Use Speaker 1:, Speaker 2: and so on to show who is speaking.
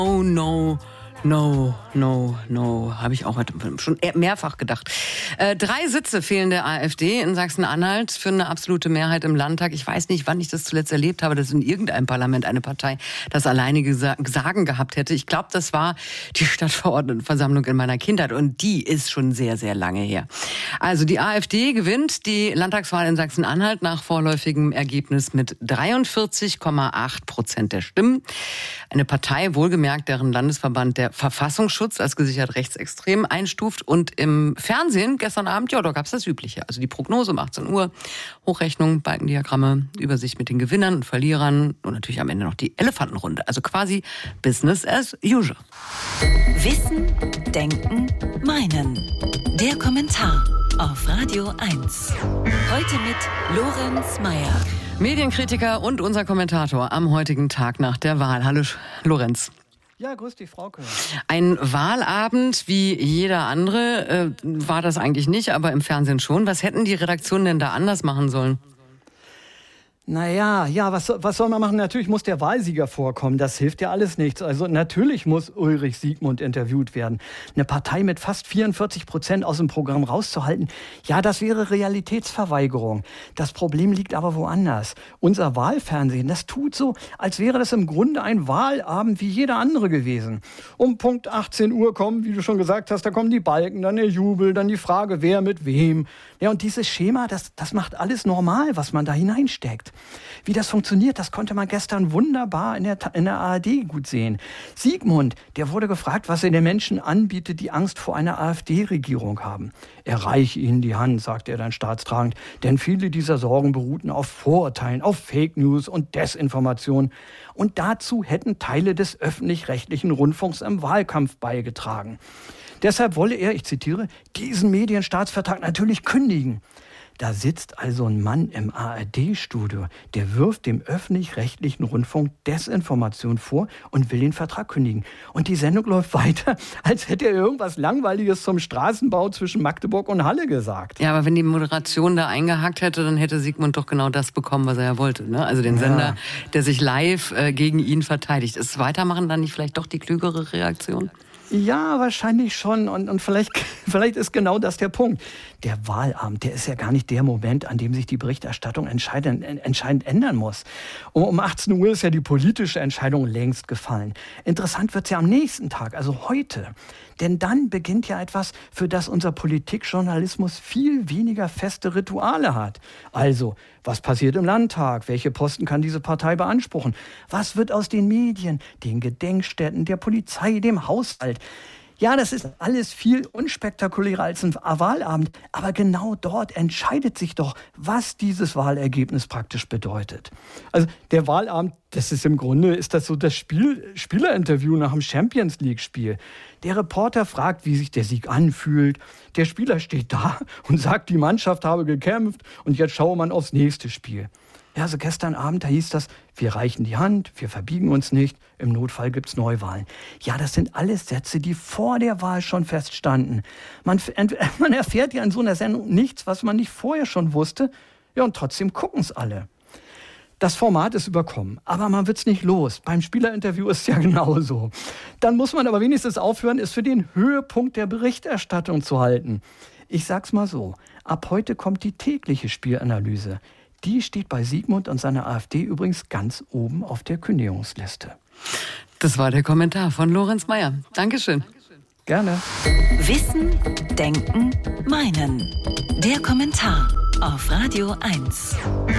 Speaker 1: Oh no. No. Habe ich auch heute schon mehrfach gedacht. 3 Sitze fehlen der AfD in Sachsen-Anhalt für eine absolute Mehrheit im Landtag. Ich weiß nicht, wann ich das zuletzt erlebt habe, dass in irgendeinem Parlament eine Partei das alleinige Sagen gehabt hätte. Ich glaube, das war die Stadtverordnetenversammlung in meiner Kindheit und die ist schon sehr, sehr lange her. Also die AfD gewinnt die Landtagswahl in Sachsen-Anhalt nach vorläufigem Ergebnis mit 43,8% der Stimmen. Eine Partei, wohlgemerkt, deren Landesverband der Verfassungsschutz als gesichert rechtsextrem einstuft. Und im Fernsehen gestern Abend, ja, da gab es das Übliche. Also die Prognose um 18 Uhr, Hochrechnung, Balkendiagramme, Übersicht mit den Gewinnern und Verlierern und natürlich am Ende noch die Elefantenrunde. Also quasi Business as usual.
Speaker 2: Wissen, Denken, Meinen. Der Kommentar auf Radio 1. Heute mit Lorenz Meyer.
Speaker 1: Medienkritiker und unser Kommentator am heutigen Tag nach der Wahl. Hallo Lorenz.
Speaker 3: Ja, grüß dich, Frauke.
Speaker 1: Ein Wahlabend wie jeder andere war das eigentlich nicht, aber im Fernsehen schon. Was hätten die Redaktionen denn da anders machen sollen?
Speaker 3: Naja, was soll man machen? Natürlich muss der Wahlsieger vorkommen. Das hilft ja alles nichts. Also natürlich muss Ulrich Siegmund interviewt werden. Eine Partei mit fast 44% aus dem Programm rauszuhalten, ja, das wäre Realitätsverweigerung. Das Problem liegt aber woanders. Unser Wahlfernsehen, das tut so, als wäre das im Grunde ein Wahlabend wie jeder andere gewesen. Um Punkt 18 Uhr kommen, wie du schon gesagt hast, da kommen die Balken, dann der Jubel, dann die Frage, wer mit wem. Ja, und dieses Schema, das macht alles normal, was man da hineinsteckt. Wie das funktioniert, das konnte man gestern wunderbar in der ARD gut sehen. Siegmund, der wurde gefragt, was er den Menschen anbietet, die Angst vor einer AfD-Regierung haben. Er reiche ihnen die Hand, sagte er dann staatstragend, denn viele dieser Sorgen beruhten auf Vorurteilen, auf Fake News und Desinformation. Und dazu hätten Teile des öffentlich-rechtlichen Rundfunks im Wahlkampf beigetragen. Deshalb wolle er, ich zitiere, diesen Medienstaatsvertrag natürlich kündigen. Da sitzt also ein Mann im ARD-Studio, der wirft dem öffentlich-rechtlichen Rundfunk Desinformation vor und will den Vertrag kündigen. Und die Sendung läuft weiter, als hätte er irgendwas Langweiliges zum Straßenbau zwischen Magdeburg und Halle gesagt.
Speaker 1: Ja, aber wenn die Moderation da eingehakt hätte, dann hätte Siegmund doch genau das bekommen, was er ja wollte. Ne? Also den Sender, der sich live gegen ihn verteidigt. Ist Weitermachen dann nicht vielleicht doch die klügere Reaktion?
Speaker 3: Ja, wahrscheinlich schon. Und vielleicht ist genau das der Punkt. Der Wahlabend, der ist ja gar nicht der Moment, an dem sich die Berichterstattung entscheidend ändern muss. Um 18 Uhr ist ja die politische Entscheidung längst gefallen. Interessant wird's ja am nächsten Tag, also heute. Denn dann beginnt ja etwas, für das unser Politikjournalismus viel weniger feste Rituale hat. Also, was passiert im Landtag? Welche Posten kann diese Partei beanspruchen? Was wird aus den Medien, den Gedenkstätten, der Polizei, dem Haushalt? Ja, das ist alles viel unspektakulärer als ein Wahlabend. Aber genau dort entscheidet sich doch, was dieses Wahlergebnis praktisch bedeutet. Also der Wahlabend, das ist so das Spielerinterview nach dem Champions-League-Spiel. Der Reporter fragt, wie sich der Sieg anfühlt. Der Spieler steht da und sagt, die Mannschaft habe gekämpft und jetzt schaue man aufs nächste Spiel. Ja, also gestern Abend, da hieß das, wir reichen die Hand, wir verbiegen uns nicht, im Notfall gibt's Neuwahlen. Ja, das sind alles Sätze, die vor der Wahl schon feststanden. Man erfährt ja in so einer Sendung nichts, was man nicht vorher schon wusste. Ja, und trotzdem gucken's alle. Das Format ist überkommen, aber man wird's nicht los. Beim Spielerinterview ist es ja genauso. Dann muss man aber wenigstens aufhören, es für den Höhepunkt der Berichterstattung zu halten. Ich sag's mal so, ab heute kommt die tägliche Spielanalyse. Die steht bei Siegmund und seiner AfD übrigens ganz oben auf der Kündigungsliste.
Speaker 1: Das war der Kommentar von Lorenz Meyer. Dankeschön.
Speaker 3: Gerne.
Speaker 2: Wissen, Denken, Meinen. Der Kommentar auf Radio 1.